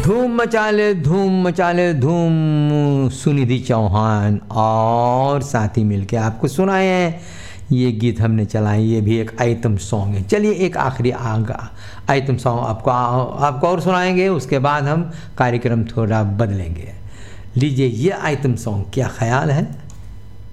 धूम मचा ले धूम सुनिधि चौहान और साथी मिलके आपको सुनाए हैं। ये गीत हमने चलाए, ये भी एक आइटम सॉन्ग है। चलिए एक आखिरी आइटम सॉन्ग आपको और सुनाएंगे, उसके बाद हम कार्यक्रम थोड़ा बदलेंगे। लीजिए ये आइटम सॉन्ग, क्या ख्याल है?